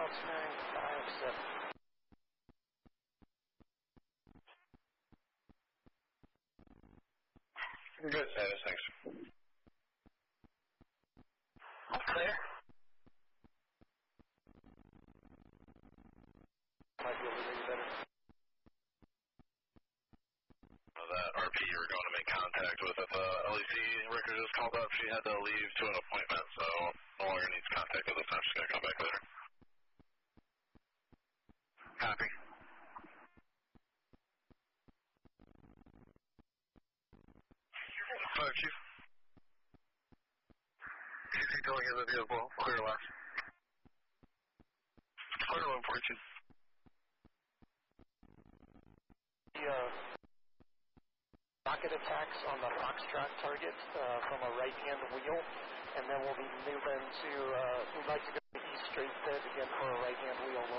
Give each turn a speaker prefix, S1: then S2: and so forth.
S1: 6957.
S2: Good status, thanks.
S1: Clear. Might be able to hear you better.
S2: That RP you were going to make contact with at the LEC record just called up. She had to leave to an appointment, so no longer needs contact at this time. She's going to come back later. Copy. Fire Chief. CC going in the vehicle. Clear left. Clear 142.
S1: Rocket attacks on the Foxtrot target from a right-hand wheel, and then we'll be moving to, we'd like to go to East Straight Pit again for a right-hand wheel.